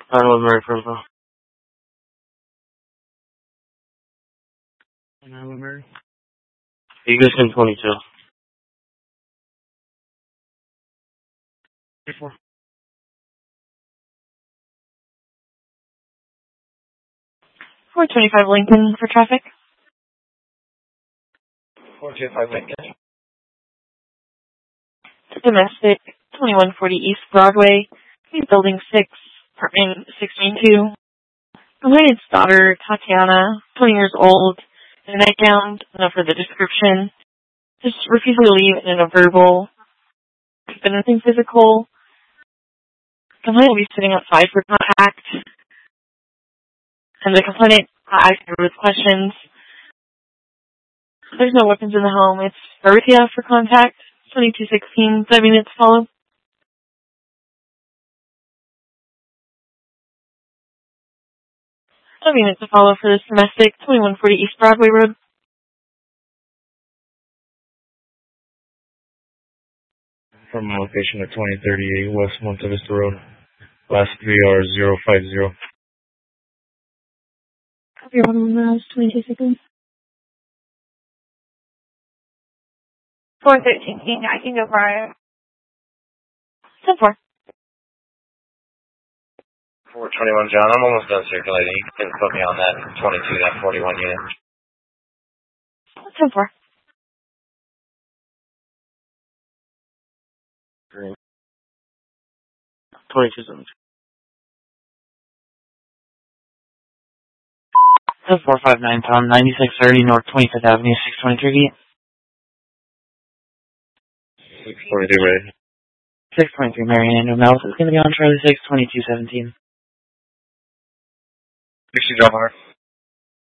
Mary Purple. Mary. Eagleson 22. 425 Lincoln for traffic. 425 Lincoln. Domestic, 2140 East Broadway, Building 6, apartment 692. Complainant's daughter, Tatiana, 20 years old, in a nightgown, enough for the description. Just refusing to leave in a verbal, but nothing physical. Complainant will be sitting outside for contact. And the complainant asks her with questions. There's no weapons in the home. It's Dorothea for contact. 2216, 5 minutes follow. 5 minutes to follow for this domestic, 2140 East Broadway Road. From location at 2038 West Monte Vista Road. Last 3 hours 050. Copy 1 22 seconds. 413. I can go for it. 10-4. 421 John, I'm almost done circulating. You can put me on that 22, that 41 unit. 10-4. Green. 2217. 459 pound, 9630 North 25th Avenue, 623 feet. 622 ready. 623 Marianne Mills is going to be on Charlie 6, 2217. 60 drop over.